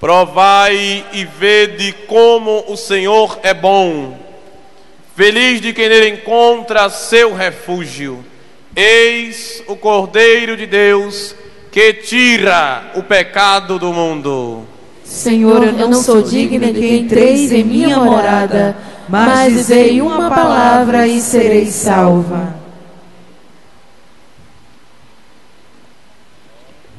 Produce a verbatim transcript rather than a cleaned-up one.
Provai e vede como o Senhor é bom. Feliz de quem nele encontra seu refúgio. Eis o Cordeiro de Deus que tira o pecado do mundo. Senhor, eu não sou digna de que entreis em minha morada, mas dizei uma palavra e serei salva.